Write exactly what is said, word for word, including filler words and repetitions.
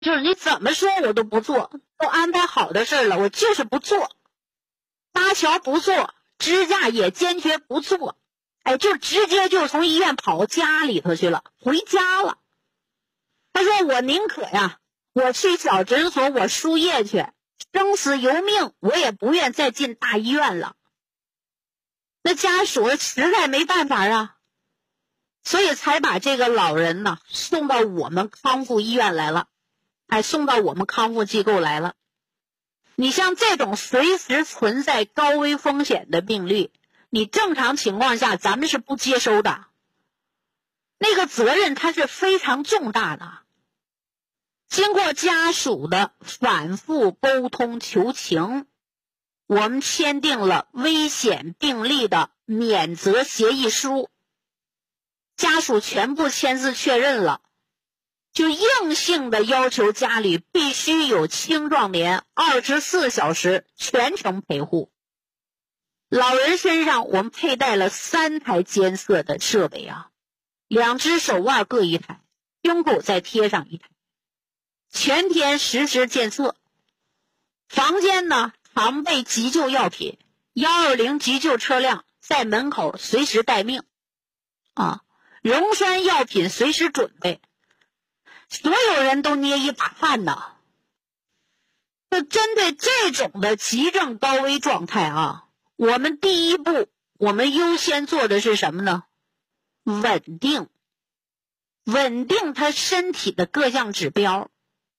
就是你怎么说我都不做，都安排好的事了，我就是不做。搭桥不做，支架也坚决不做，哎，就直接就从医院跑家里头去了，回家了。他说我宁可呀，我去小诊所我输液去，生死由命，我也不愿再进大医院了。那家属实在没办法啊，所以才把这个老人呢送到我们康复医院来了，哎，送到我们康复机构来了。你像这种随时存在高危风险的病例，你正常情况下咱们是不接收的，那个责任它是非常重大的。经过家属的反复沟通求情，我们签订了危险病例的免责协议书，家属全部签字确认了，就硬性的要求家里必须有青壮年二十四小时全程陪护。老人身上我们佩戴了三台监测的设备啊，两只手腕各一台，胸口再贴上一台，全天实时监测。房间呢常备急救药品，一二零急救车辆在门口随时待命啊，溶栓药品随时准备。所有人都捏一把汗呐。那针对这种的急症高危状态啊，我们第一步我们优先做的是什么呢？稳定稳定他身体的各项指标，